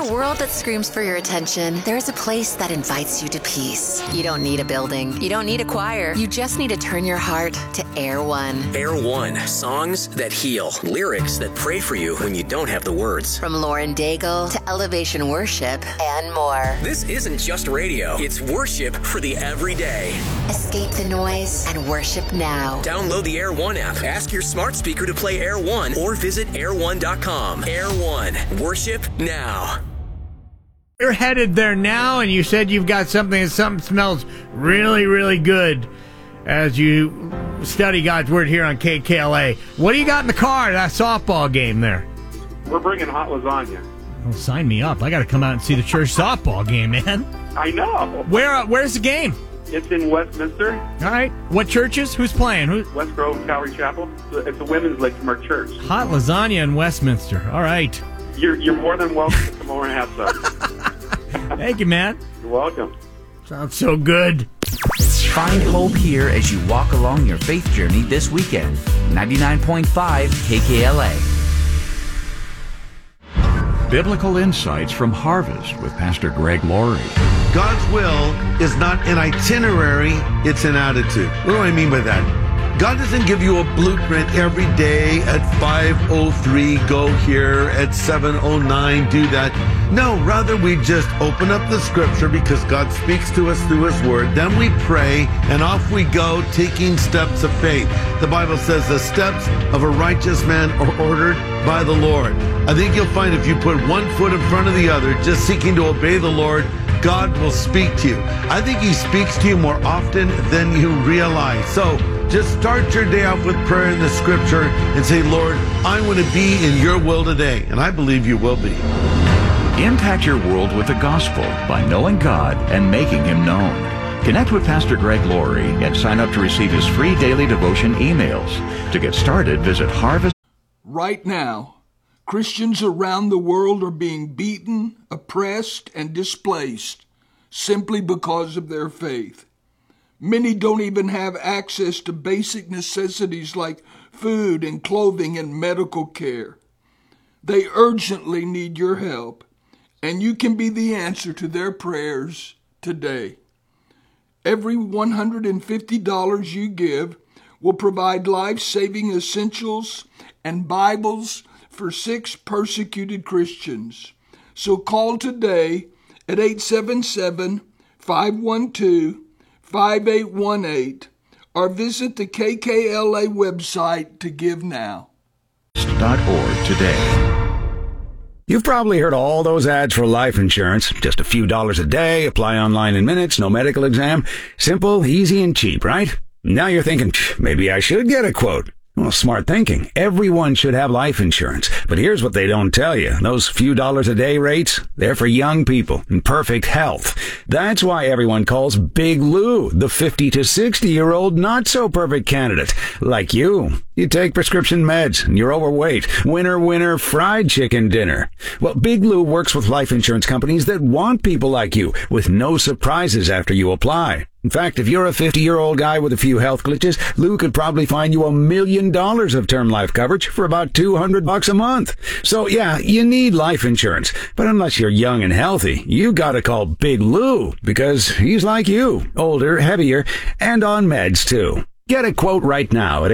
a world that screams for your attention, there's a place that invites you to peace. You don't need a building. You don't need a choir. You just need to turn your heart to Air One. Air One. Songs that heal. Lyrics that pray for you when you don't have the words. From Lauren Daigle to Elevation Worship and more. This isn't just radio. It's worship for the everyday. Escape the noise and worship now. Download the Air One app. Ask your smart speaker to play Air One or visit air1.com. Air One. Worship now. You're headed there now, and you said you've got something smells really, really good as you study God's Word here on KKLA. What do you got in the car, that softball game there? We're bringing hot lasagna. Well, sign me up. I got to come out and see the church softball game, man. I know. Where's the game? It's in Westminster. All right. What churches? Who's playing? West Grove Calvary Chapel. It's a women's league from our church. Hot lasagna in Westminster. All right. You're more than welcome to come over and have some. Thank you, man. You're welcome. Sounds so good. Find hope here as you walk along your faith journey this weekend. 99.5 KKLA. Biblical Insights from Harvest with Pastor Greg Laurie. God's will is not an itinerary, it's an attitude. What do I mean by that? God doesn't give you a blueprint every day at 5:03, go here, at 7:09, do that. No, rather we just open up the scripture because God speaks to us through his word. Then we pray and off we go taking steps of faith. The Bible says the steps of a righteous man are ordered by the Lord. I think you'll find if you put one foot in front of the other, just seeking to obey the Lord, God will speak to you. I think he speaks to you more often than you realize. So just start your day off with prayer in the scripture and say, Lord, I want to be in your will today. And I believe you will be. Impact your world with the gospel by knowing God and making him known. Connect with Pastor Greg Laurie and sign up to receive his free daily devotion emails. To get started, visit Harvest. Right now, Christians around the world are being beaten, oppressed, and displaced simply because of their faith. Many don't even have access to basic necessities like food and clothing and medical care. They urgently need your help, and you can be the answer to their prayers today. Every $150 you give will provide life-saving essentials and Bibles for 6 persecuted Christians. So call today at 877-512-5818 or visit the KKLA website to give now. .org today. You've probably heard all those ads for life insurance. Just a few dollars a day, apply online in minutes, no medical exam. Simple, easy, and cheap, right? Now you're thinking, maybe I should get a quote. Well, smart thinking. Everyone should have life insurance. But here's what they don't tell you. Those few dollars a day rates, they're for young people in perfect health. That's why everyone calls Big Lou the 50 to 60-year-old not-so-perfect candidate. Like you. You take prescription meds and you're overweight. Winner, fried chicken dinner. Well, Big Lou works with life insurance companies that want people like you with no surprises after you apply. In fact, if you're a 50-year-old guy with a few health glitches, Lou could probably find you $1 million of term life coverage for about $200 a month. So yeah, you need life insurance. But unless you're young and healthy, you gotta call Big Lou because he's like you, older, heavier, and on meds too. Get a quote right now at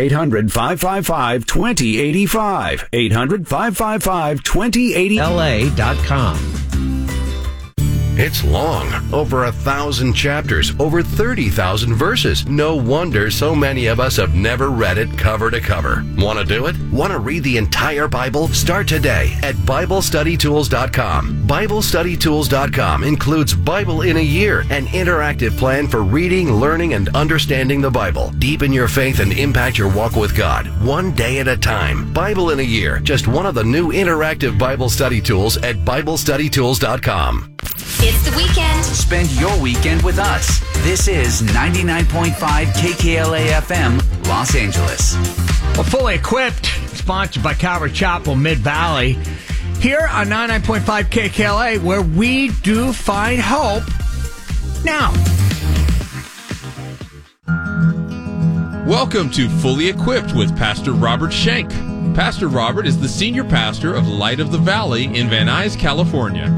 800-555-2085. 800-555-2085. LA.com. It's long, over 1,000 chapters, over 30,000 verses. No wonder so many of us have never read it cover to cover. Want to do it? Want to read the entire Bible? Start today at BibleStudyTools.com. BibleStudyTools.com includes Bible in a Year, an interactive plan for reading, learning, and understanding the Bible. Deepen your faith and impact your walk with God, one day at a time. Bible in a Year, just one of the new interactive Bible study tools at BibleStudyTools.com. It's the weekend. Spend your weekend with us. This is 99.5 KKLA FM, Los Angeles. Well, Fully Equipped, sponsored by Calvary Chapel, Mid-Valley. Here on 99.5 KKLA, where we do find hope now. Welcome to Fully Equipped with Pastor Robert Schenk. Pastor Robert is the senior pastor of Light of the Valley in Van Nuys, California.